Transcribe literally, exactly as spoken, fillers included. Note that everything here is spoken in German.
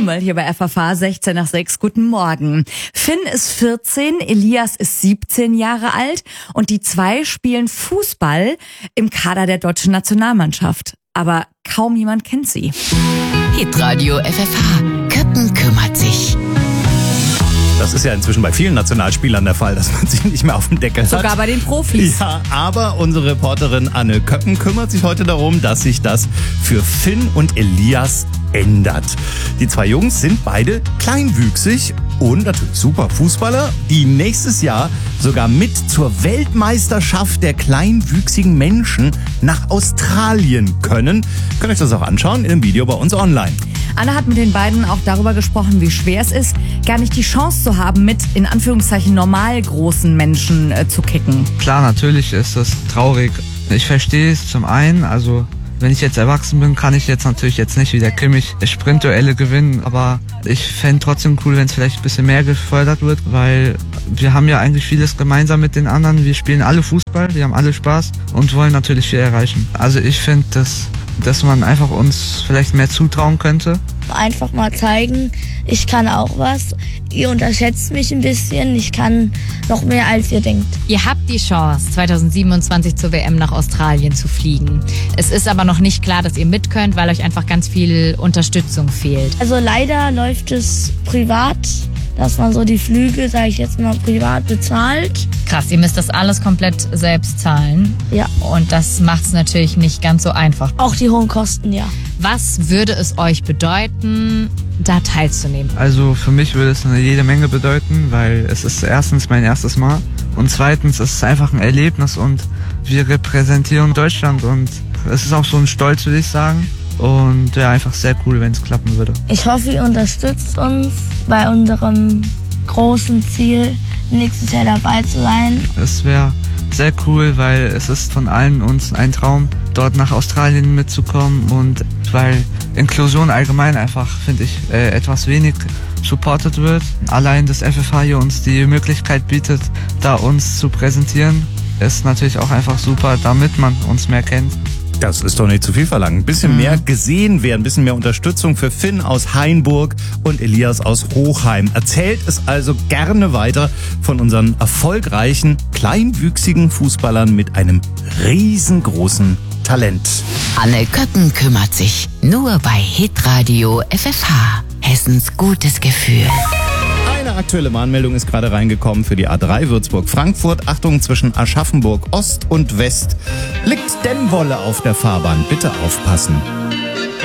Hummel hier bei F F H, sechzehn nach sechs. Guten Morgen. Finn ist vierzehn, Elias ist siebzehn Jahre alt und die zwei spielen Fußball im Kader der deutschen Nationalmannschaft. Aber kaum jemand kennt sie. Hitradio F F H. Köppen kümmert sich. Das ist ja inzwischen bei vielen Nationalspielern der Fall, dass man sich nicht mehr auf den Deckel hat. Sogar bei den Profis. Ja, aber unsere Reporterin Anne Köppen kümmert sich heute darum, dass sich das für Finn und Elias ändert. Die zwei Jungs sind beide kleinwüchsig und natürlich super Fußballer, die nächstes Jahr sogar mit zur Weltmeisterschaft der kleinwüchsigen Menschen nach Australien können. Könnt ihr euch das auch anschauen in einem Video bei uns online. Anne hat mit den beiden auch darüber gesprochen, wie schwer es ist, gar nicht die Chance zu haben, mit in Anführungszeichen normal großen Menschen äh, zu kicken. Klar, natürlich ist das traurig. Ich verstehe es zum einen, also wenn ich jetzt erwachsen bin, kann ich jetzt natürlich jetzt nicht wie der Kimmich Sprintduelle gewinnen, aber ich fände trotzdem cool, wenn es vielleicht ein bisschen mehr gefördert wird, weil wir haben ja eigentlich vieles gemeinsam mit den anderen. Wir spielen alle Fußball, wir haben alle Spaß und wollen natürlich viel erreichen. Also ich finde, dass, dass man einfach uns vielleicht mehr zutrauen könnte. Einfach mal zeigen, ich kann auch was. Ihr unterschätzt mich ein bisschen, ich kann noch mehr als ihr denkt. Ihr habt die Chance, zwanzig siebenundzwanzig zur W M nach Australien zu fliegen. Es ist aber noch nicht klar, dass ihr mit könnt, weil euch einfach ganz viel Unterstützung fehlt. Also leider läuft es privat, dass man so die Flüge, sage ich jetzt mal, privat bezahlt. Krass, ihr müsst das alles komplett selbst zahlen. Ja. Und das macht es natürlich nicht ganz so einfach. Auch die hohen Kosten, ja. Was würde es euch bedeuten, da teilzunehmen? Also für mich würde es eine jede Menge bedeuten, weil es ist erstens mein erstes Mal und zweitens ist es einfach ein Erlebnis und wir repräsentieren Deutschland und es ist auch so ein Stolz, würde ich sagen. Und ja, einfach sehr cool, wenn es klappen würde. Ich hoffe, ihr unterstützt uns bei unserem großen Ziel, nächstes Jahr dabei zu sein. Es wäre sehr cool, weil es ist von allen uns ein Traum, dort nach Australien mitzukommen und weil Inklusion allgemein einfach, finde ich, äh, etwas wenig supported wird. Allein das F F H hier uns die Möglichkeit bietet, da uns zu präsentieren, ist natürlich auch einfach super, damit man uns mehr kennt. Das ist doch nicht zu viel verlangt. Ein bisschen Mhm. mehr gesehen werden, ein bisschen mehr Unterstützung für Finn aus Hainburg und Elias aus Hochheim. Erzählt es also gerne weiter von unseren erfolgreichen, kleinwüchsigen Fußballern mit einem riesengroßen Talent. Anne Köppen kümmert sich. Nur bei Hitradio F F H. Hessens gutes Gefühl. Eine aktuelle Warnmeldung ist gerade reingekommen für die A drei Würzburg-Frankfurt. Achtung, zwischen Aschaffenburg Ost und West liegt Dennwolle auf der Fahrbahn. Bitte aufpassen.